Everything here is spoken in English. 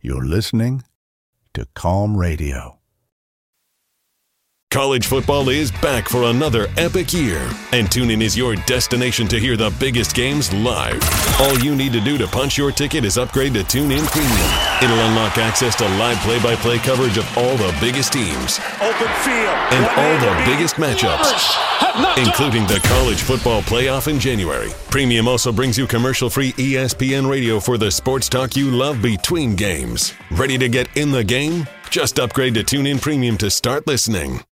You're listening to Calm Radio. College football is back for another epic year, and TuneIn is your destination to hear the biggest games live. All you need to do to punch your ticket is upgrade to TuneIn Premium. It'll unlock access to live play-by-play coverage of all the biggest teams. Open field. And all the biggest matchups, including the college football playoff in January. Premium also brings you commercial-free ESPN radio for the sports talk you love between games. Ready to get in the game? Just upgrade to TuneIn Premium to start listening.